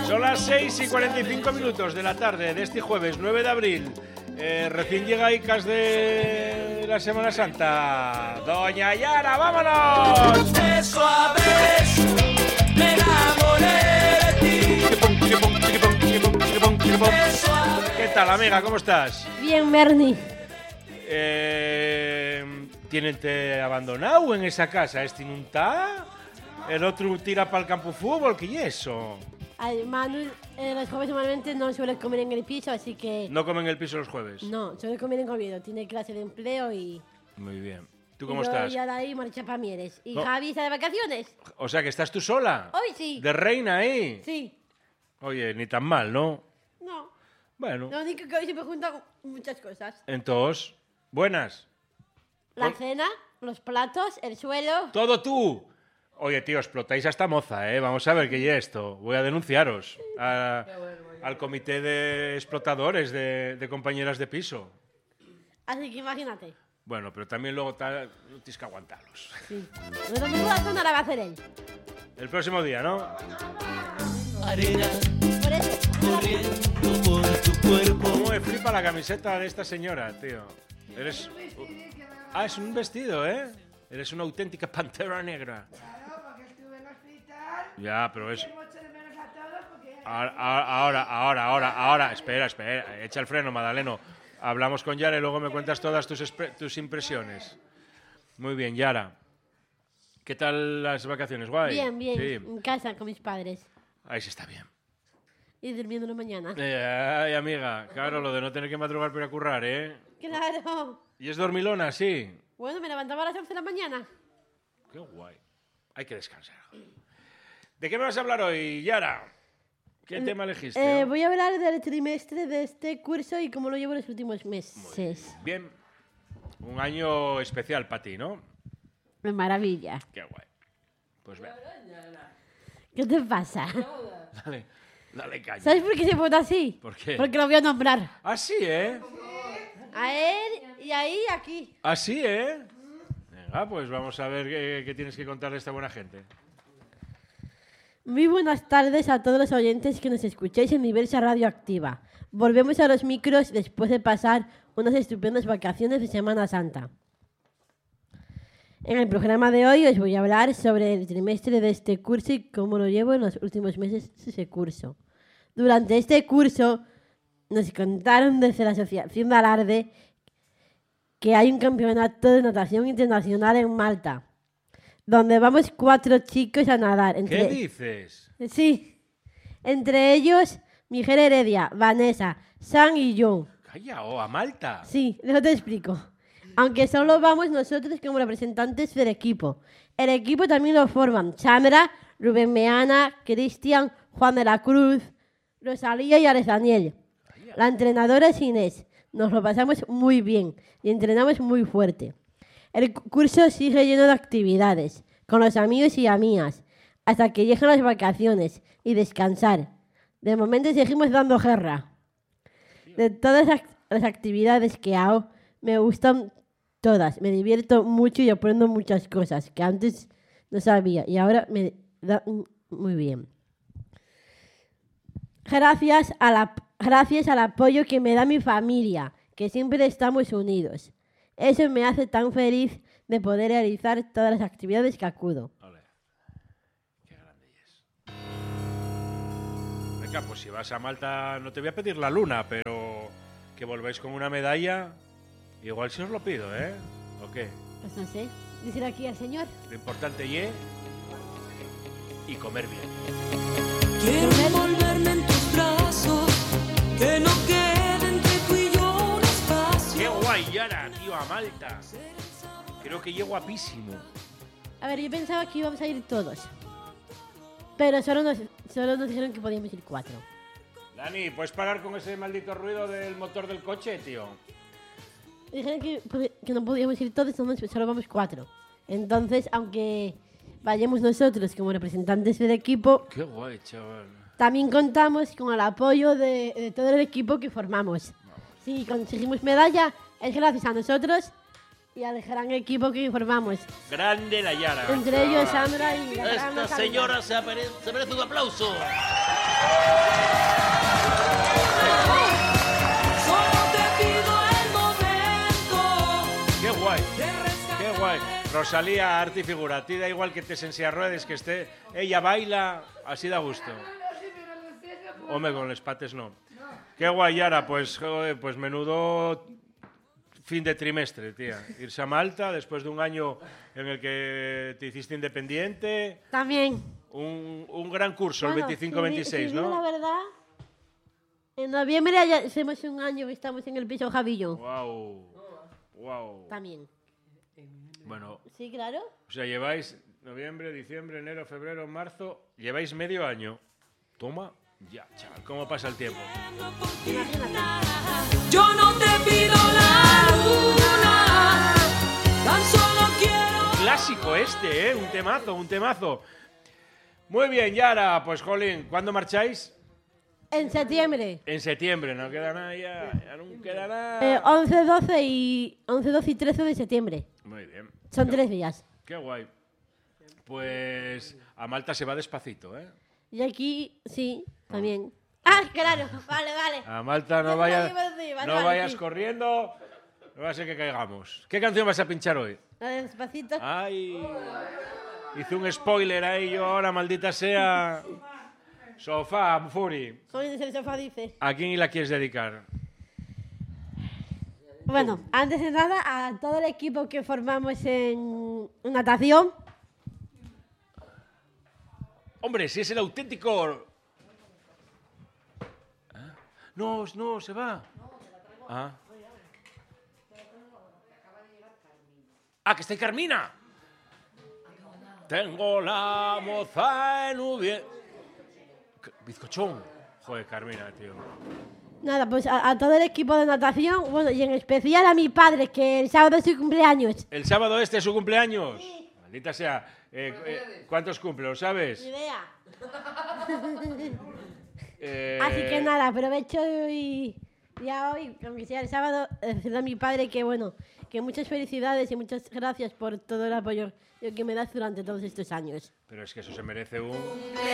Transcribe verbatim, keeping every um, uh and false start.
Son las seis y cuarenta y cinco minutos de la tarde de este jueves nueve de abril. Eh, recién llegaicas de la Semana Santa. Doña Yara, ¡vámonos! Eso a veces me enamoré de ti. ¿Qué tal, amiga? ¿Cómo estás? Bien, Bernie. Eh, ¿Tienen te abandonado en esa casa? ¿Este no está? ¿El otro tira para el campo fútbol? ¿Qué es eso? Ay, Manu, eh, los jueves normalmente no suele comer en el piso, así que... ¿No comen el piso los jueves? No, suele comer en Oviedo. Tiene clase de empleo y... Muy bien. ¿Tú cómo y yo estás? ya de ahí marcha para Mieres. ¿Y No. Javi está de vacaciones? O sea, que estás tú sola. Hoy sí. ¿De reina ahí? Sí. Oye, ni tan mal, ¿no? No. Bueno, Lo único que hoy se me juntan muchas cosas. entonces, buenas. La Con- cena, los platos, el suelo... ¡Todo tú! Oye, tío, explotáis a esta moza, ¿eh? Vamos a ver qué es esto. Voy a denunciaros a- al comité de explotadores de, de compañeras de piso. Así que imagínate. Bueno, pero también luego ta- tienes que aguantarlos. Sí. Lo mismo la zona la va a hacer él. El próximo día, ¿no? Arena Por eso... corriendo por tu cuerpo. ¿Cómo me flipa la camiseta de esta señora, tío? Eres... Ah, es un vestido, ¿eh? Eres una auténtica pantera negra. Ya, pero es... Ahora, ahora, ahora, ahora, ahora, espera, espera, echa el freno, Madaleno. Hablamos con Yara y luego me cuentas todas tus, expre- tus impresiones. Muy bien, Yara. ¿Qué tal las vacaciones? ¿Guay? Bien, bien. Sí. En casa con mis padres. Ahí sí está bien. Y durmiéndolo mañana. Eh, ay, amiga, claro, lo de no tener que madrugar para ir a currar, ¿eh? Claro. ¿Y es dormilona, sí? Bueno, me levantaba a las once de la mañana. Qué guay. Hay que descansar. ¿De qué me vas a hablar hoy, Yara? ¿Qué tema elegiste? Eh, voy a hablar del trimestre de este curso y cómo lo llevo los últimos meses. Bien. Un año especial para ti, ¿no? De maravilla. Qué guay. Pues ven. ¿Qué te pasa? Dale, dale caña. ¿Sabes por qué se vota así? ¿Por qué? Porque lo voy a nombrar. Así, ¿eh? A él y ahí y aquí. Así, ¿eh? Venga, pues vamos a ver qué, qué tienes que contarle a esta buena gente. Muy buenas tardes a todos los oyentes que nos escucháis en Diversa Radio Activa. Volvemos a los micros después de pasar unas estupendas vacaciones de Semana Santa. En el programa de hoy os voy a hablar sobre el trimestre de este curso y cómo lo llevo en los últimos meses de ese curso. Durante este curso nos contaron desde la Asociación de Alarde que hay un campeonato de natación internacional en Malta, donde vamos cuatro chicos a nadar. ¿Qué Entre... dices? Sí. Entre ellos, Miguel Heredia, Vanessa, Sam y John. Calla, oh, a Malta. Sí, luego te explico. Aunque solo vamos nosotros como representantes del equipo. El equipo también lo forman Sandra, Rubén Meana, Cristian, Juan de la Cruz, Rosalía y Alex Daniel. La entrenadora es Inés. Nos lo pasamos muy bien y entrenamos muy fuerte. El curso sigue lleno de actividades, con los amigos y amigas, hasta que llegan las vacaciones y descansar. De momento seguimos dando guerra. De todas las act- las actividades que hago, me gustan todas. Me divierto mucho y aprendo muchas cosas que antes no sabía y ahora me da mm, muy bien. Gracias, a la, gracias al apoyo que me da mi familia, que siempre estamos unidos. Eso me hace tan feliz de poder realizar todas las actividades que acudo. Ole. Qué grande es. Venga, pues si vas a Malta, no te voy a pedir la luna, pero que volvéis con una medalla, igual si os lo pido, ¿eh? ¿O qué? Pues no sé, díselo aquí al señor. Lo importante es y comer bien. Quiero envolverme en tus brazos, que no quede entre tú y yo un espacio. ¡Qué guay, Yara, tío, a Malta! Creo que llego guapísimo. A ver, yo pensaba que íbamos a ir todos. Pero solo nos, solo nos dijeron que podíamos ir cuatro. Dani, ¿puedes parar con ese maldito ruido del motor del coche, tío? Dijeron que, pod- que no podíamos ir todos, entonces solo vamos cuatro. Entonces, aunque vayamos nosotros como representantes del equipo, ¡Qué guay, chaval! también contamos con el apoyo de, de todo el equipo que formamos. Si conseguimos medalla, es gracias a nosotros y al gran equipo que formamos. Grande la Yara. Entre ellos, Sandra y la gran Esta Natalia. señora se apare- se merece un aplauso. Rosalía, arte y figura. A ti da igual que te en ruedas, que esté... Ella baila, así da gusto. Hombre, con los pates no. Qué guay, Yara, pues, joder, pues menudo fin de trimestre, tía. Irse a Malta después de un año en el que te hiciste independiente. También. Un, un gran curso, Bueno, el veinticinco si- veintiséis, si digo ¿no? la verdad, en noviembre ya hacemos un año que estamos en el piso Javillo. Wow. Wow. También. Bueno, Sí, claro. o sea, lleváis noviembre, diciembre, enero, febrero, marzo. Lleváis medio año. Toma. Ya, chaval, ¿cómo pasa el tiempo? Yo no te pido la luna, tan solo quiero. Clásico este, ¿eh? Un temazo, un temazo. Muy bien, Yara, pues jolín, ¿cuándo marcháis? En septiembre. En septiembre, no queda nada ya, ya no queda nada. Eh, once, doce y once, doce y trece de septiembre. Muy bien, Son tres días. qué guay. Pues a Malta se va despacito, ¿eh? Y aquí, sí, también. Ah, claro. Vale, vale. A Malta no Ya vayas, te iba a decir, vale, no vale, vayas sí. corriendo, no va a ser que caigamos. ¿Qué canción vas a pinchar hoy? A ver, despacito. Ay, hice un spoiler ahí yo ahora, maldita sea. Sofá, Furi. Como dice el sofá, dice. ¿A quién la quieres dedicar? Bueno, antes de nada, a todo el equipo que formamos en natación. Hombre, si es el auténtico... ¿Ah? No, no, se va. Ah. Ah, que está ahí Carmina. Tengo la moza en Ubie... Bizcochón. Joder, Carmina, tío. Nada, pues a, a todo el equipo de natación, bueno, y en especial a mi padre, que el sábado es su cumpleaños. ¿El sábado este es su cumpleaños? Maldita sea. Eh, eh, ¿Cuántos cumple? ¿Lo sabes? Ni idea. Eh, Así que nada, aprovecho y ya hoy, aunque sea el sábado, decirle a mi padre que bueno, que muchas felicidades y muchas gracias por todo el apoyo que me das durante todos estos años. Pero es que eso se merece un...